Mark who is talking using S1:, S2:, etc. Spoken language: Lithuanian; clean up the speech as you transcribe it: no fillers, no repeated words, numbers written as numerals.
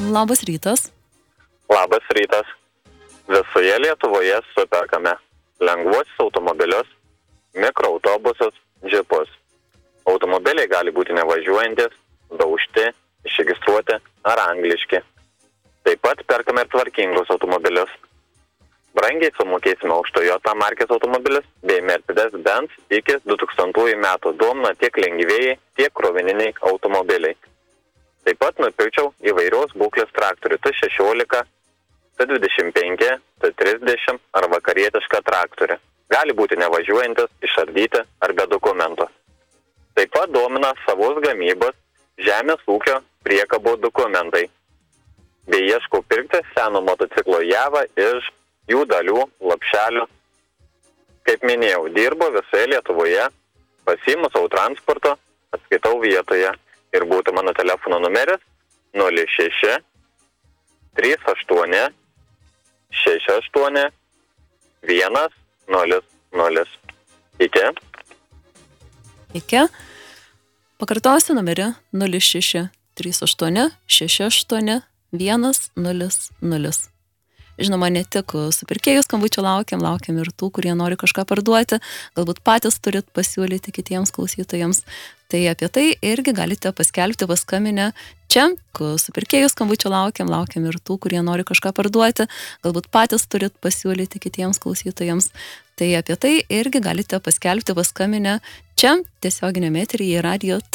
S1: Labas rytas.
S2: Labas rytas. Visoje Lietuvoje superkame lengvuosius automobilius, mikroautobusus, džipus. Automobiliai gali būti nevažiuojantis, daužti, išregistruoti ar angliški. Taip pat perkame ir tvarkingus automobilius. Brangiai sumokėsime už Toyota markės automobilius bei Mercedes-Benz iki 2000 metų. Domina tiek lengvieji, tiek krovininiai automobiliai. Taip pat nupirkčiau įvairios būklės traktorių T16, T25, T30 ar vakarietišką traktorių. Gali būti nevažiuojantis, išardyti ar be dokumento. Taip pat domina savos gamybos žemės ūkio priekabų dokumentai. Bei ieškau pirkti seno motociklo Java iš jų dalių, lapšelių. Kaip minėjau, dirbu visoje Lietuvoje, pasiimu savo transporto, atskaitau vietoje ir būtų mano telefono numeris 06 38 68 100. Iki.
S1: Iki. Pakartosiu numerį 06 38 68 100. Žinoma, ne tik su pirkėjų skambučiu laukiam ir tų, kurie nori kažką parduoti, galbūt patys turit pasiūlyti kitiems klausytojams. Tai apie tai irgi galite paskelbti paskambinę čia, su pirkėjų skambučiu laukiam ir tų, kurie nori kažką parduoti, galbūt patys turit pasiūlyti kitiems klausytojams. Tai apie tai irgi galite paskelbti paskambinę čia, tiesioginėme eteryje Radio